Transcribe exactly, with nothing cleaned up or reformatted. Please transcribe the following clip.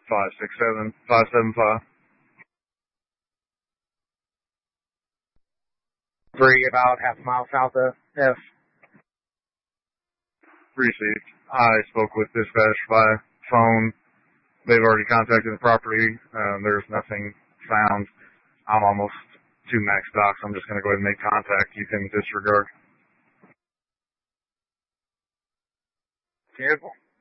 five six seven five seven five. Three, about half a mile south of F. Received. I spoke with dispatch by phone. They've already contacted the property. Um, there's nothing found. I'm almost to max docs. I'm just going to go ahead and make contact. You can disregard. Beautiful.